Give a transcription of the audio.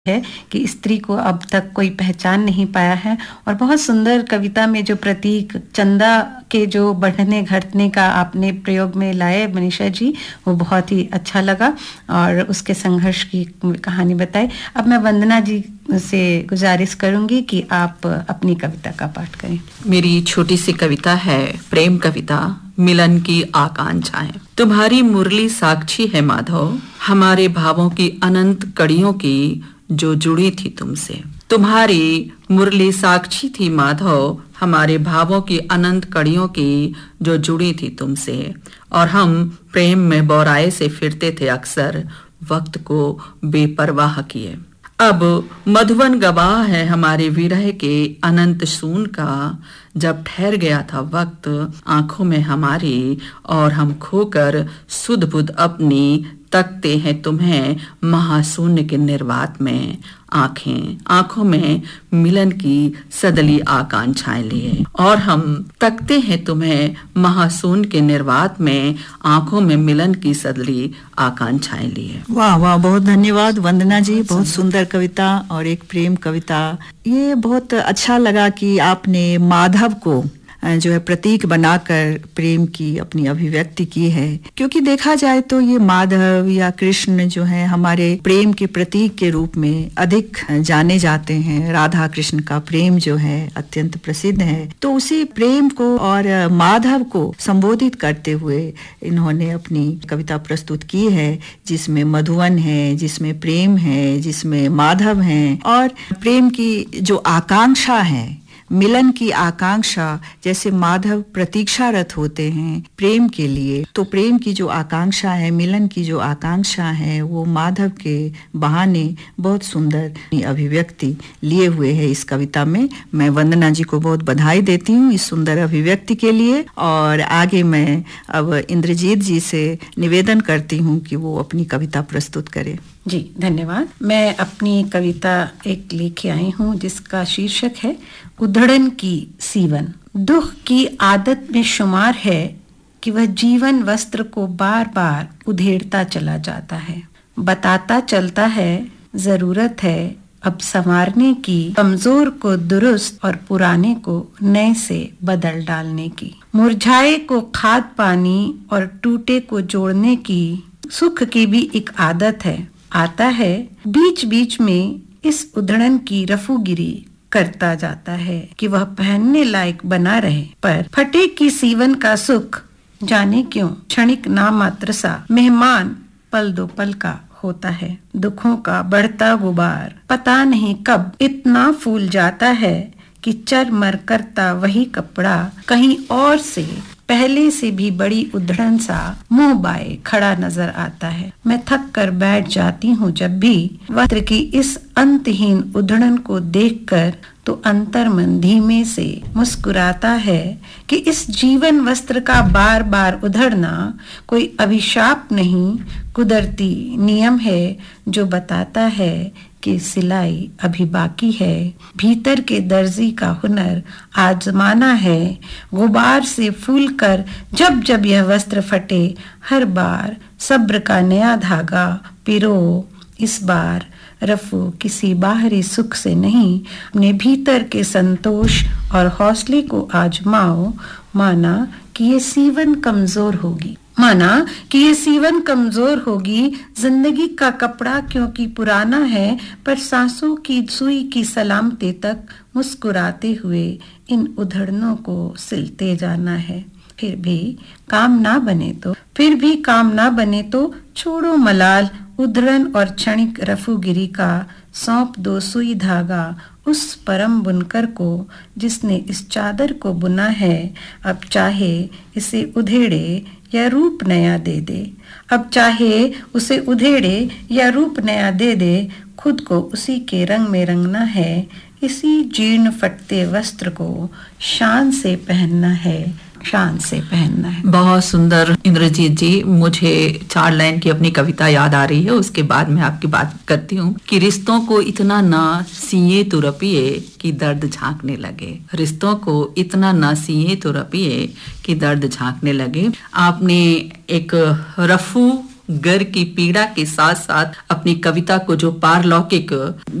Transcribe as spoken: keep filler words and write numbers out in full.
है कि स्त्री को अब तक कोई पहचान नहीं पाया है। और बहुत सुंदर कविता में जो प्रतीक चंदा के जो बढ़ने घटने का आपने प्रयोग में लाए मनीषा जी, वो बहुत ही अच्छा लगा और उसके संघर्ष की कहानी बताई। अब मैं वंदना जी से गुजारिश करूंगी कि आप अपनी कविता का पाठ करें। मेरी छोटी सी कविता है प्रेम कविता, मिलन की आकांक्षाएं। तुम्हारी मुरली साक्षी है माधव, हमारे भावों की अनंत कड़ियों की जो जुड़ी थी तुमसे। तुम्हारी मुरली साक्षी थी माधव, हमारे भावों की अनंत कड़ियों की जो जुड़ी थी तुमसे। और हम प्रेम में बौराए से फिरते थे अक्सर, वक्त को बेपरवाह किए। अब मधुवन गवाह है हमारे विरह के अनंत सून का। जब ठहर गया था वक्त आंखों में हमारी, और हम खोकर सुध बुध अपनी तकते हैं तुम्हें महाशून्य के निर्वात में। आंखें आंखों में मिलन की सदली आकांक्षाएं लिए, और हम तकते हैं तुम्हें महाशून्य के निर्वात में, आंखों में मिलन की सदली आकांक्षाएं लिए। वाह वाह, बहुत धन्यवाद वंदना जी, बहुत सुंदर कविता और एक प्रेम कविता। ये बहुत अच्छा लगा कि आपने माधव को जो है प्रतीक बनाकर प्रेम की अपनी अभिव्यक्ति की है, क्योंकि देखा जाए तो ये माधव या कृष्ण जो है हमारे प्रेम के प्रतीक के रूप में अधिक जाने जाते हैं। राधा कृष्ण का प्रेम जो है अत्यंत प्रसिद्ध है। तो उसी प्रेम को और माधव को संबोधित करते हुए इन्होंने अपनी कविता प्रस्तुत की है, जिसमें मधुवन है, जिसमें प्रेम है, जिसमें माधव है, और प्रेम की जो आकांक्षा है, मिलन की आकांक्षा, जैसे माधव प्रतीक्षारत होते हैं प्रेम के लिए, तो प्रेम की जो आकांक्षा है, मिलन की जो आकांक्षा है, वो माधव के बहाने बहुत सुंदर अभिव्यक्ति लिए हुए है इस कविता में। मैं वंदना जी को बहुत बधाई देती हूँ इस सुंदर अभिव्यक्ति के लिए। और आगे मैं अब इंद्रजीत जी से निवेदन करती हूँ कि वो अपनी कविता प्रस्तुत करें। जी धन्यवाद। मैं अपनी कविता एक लेके आई हूँ जिसका शीर्षक है उधड़न की सीवन। दुख की आदत में शुमार है कि वह जीवन वस्त्र को बार बार उधेड़ता चला जाता है। बताता चलता है जरूरत है अब संवारने की, कमजोर को दुरुस्त और पुराने को नए से बदल डालने की, मुरझाए को खाद पानी और टूटे को जोड़ने की। सुख की भी एक आदत है, आता है बीच बीच में इस उधड़न की रफूगिरी करता जाता है कि वह पहनने लायक बना रहे। पर फटे की सीवन का सुख जाने क्यों क्षणिक नामात्र सा मेहमान पल दो पल का होता है। दुखों का बढ़ता गुबार पता नहीं कब इतना फूल जाता है कि चर मर करता वही कपड़ा कहीं और से पहले से भी बड़ी उधड़न सा मुंह बाए खड़ा नजर आता है। मैं थक कर बैठ जाती हूँ जब भी वस्त्र की इस अंतहीन उधड़न को देखकर, तो अंतर मन धीमे से मुस्कुराता है कि इस जीवन वस्त्र का बार बार उधड़ना कोई अभिशाप नहीं, कुदरती नियम है जो बताता है कि सिलाई अभी बाकी है। भीतर के दर्जी का हुनर आजमाना है। गुबार से फूल कर जब जब यह वस्त्र फटे, हर बार सब्र का नया धागा पिरो। इस बार रफू किसी बाहरी सुख से नहीं, अपने भीतर के संतोष और हौसले को आजमाओ। माना कि ये सीवन कमजोर होगी माना कि ये सीवन कमजोर होगी, जिंदगी का कपड़ा क्योंकि पुराना है, पर सांसों की सुई की सलामती तक मुस्कुराते हुए इन उधड़नों को सिलते जाना है। फिर भी काम ना बने तो फिर भी काम ना बने तो छोड़ो मलाल, उधड़न और क्षणिक रफूगिरी का सौंप दो सुई धागा उस परम बुनकर को जिसने इस चादर को बुना है। अब चाहे इसे उधेड़े या रूप नया दे दे, अब चाहे उसे उधेड़े या रूप नया दे दे, खुद को उसी के रंग में रंगना है। इसी जीर्ण फटते वस्त्र को शान से पहनना है, शान से पहनना है। बहुत सुंदर इंद्रजीत जी, मुझे चार लाइन की अपनी कविता याद आ रही है, उसके बाद मैं आपकी बात करती हूँ कि रिश्तों को इतना ना सीए तो रपिए कि दर्द झांकने लगे। रिश्तों को इतना ना सीए तो रपिए कि दर्द झांकने लगे। आपने एक रफू घर की पीड़ा के साथ साथ अपनी कविता को जो पारलौकिक